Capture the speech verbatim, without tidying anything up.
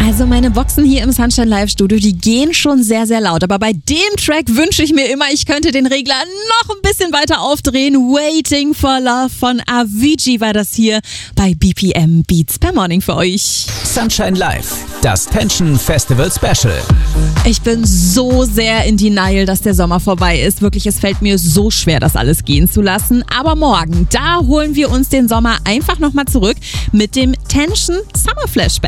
Also meine Boxen hier im Sunshine Live Studio, die gehen schon sehr, sehr laut. Aber bei dem Track wünsche ich mir immer, ich könnte den Regler noch ein bisschen weiter aufdrehen. Waiting for Love von Avicii war das hier bei B P M Beats per Morning für euch. Sunshine Live, das Tension Festival Special. Ich bin so sehr in Denial, dass der Sommer vorbei ist. Wirklich, es fällt mir so schwer, das alles gehen zu lassen. Aber morgen, da holen wir uns den Sommer einfach nochmal zurück mit dem Tension Summer Flashback.